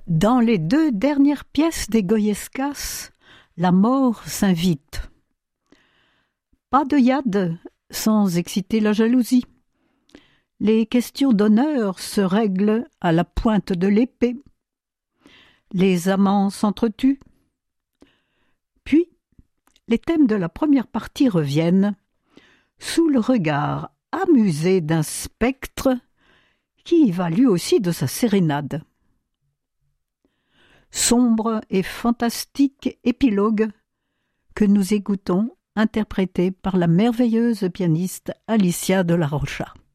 Dans les 2 dernières pièces des Goyescas, la mort s'invite. Pas de yad sans exciter la jalousie. Les questions d'honneur se règlent à la pointe de l'épée. Les amants s'entretuent. Puis, les thèmes de la première partie reviennent, sous le regard amusé d'un spectre qui y va lui aussi de sa sérénade. Sombre et fantastique épilogue que nous écoutons, interprété par la merveilleuse pianiste Alicia de la Rocha.